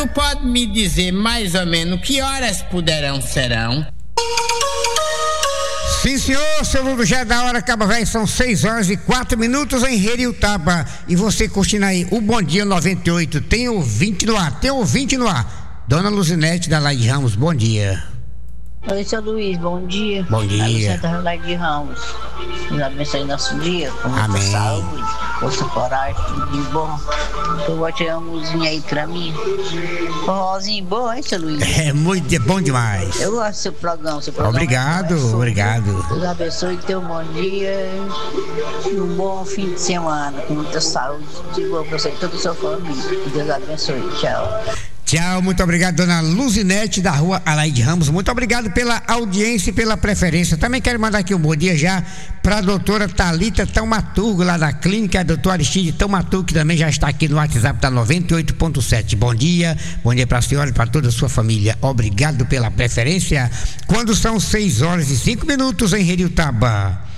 tu pode me dizer mais ou menos que horas serão? Sim, senhor, seu Ludo, já é da hora, Cabo Velho, são 6h04 em Heriutaba. E você curtindo aí o Bom Dia 98, tem ouvinte no ar. Dona Luzinete da Laide Ramos, bom dia. Oi, seu Luiz, bom dia. Bom dia. Luzinete da Laide Ramos. Deus abençoe nosso dia, com muita Amém. saúde, força, coragem, tudo de bom. Eu vou tirar uma música aí pra mim. Forrozinho bom, hein, seu Luiz? É muito bom demais. Eu gosto do seu programa. Obrigado, obrigado. Deus abençoe teu bom dia e um bom fim de semana, com muita saúde, de boa pra você e toda a sua família. Deus abençoe, tchau. Tchau, muito obrigado, dona Luzinete da rua Alaide Ramos, muito obrigado pela audiência e pela preferência. Também quero mandar aqui um bom dia já para a doutora Thalita Taumaturgo, lá da clínica, a doutora Aristide Taumaturgo, que também já está aqui no WhatsApp da 98.7. Bom dia para a senhora e para toda a sua família, obrigado pela preferência. Quando são 6h05 em Heriutaba.